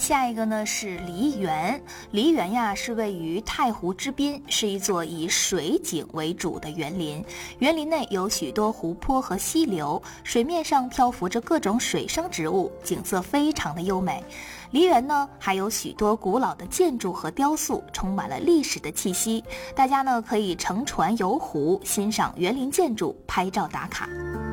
下一个呢是梨园。梨园呀是位于太湖之滨，是一座以水景为主的园林。园林内有许多湖泊和溪流，水面上漂浮着各种水生植物，景色非常的优美。梨园呢还有许多古老的建筑和雕塑，充满了历史的气息。大家呢可以乘船游湖，欣赏园林建筑，拍照打卡。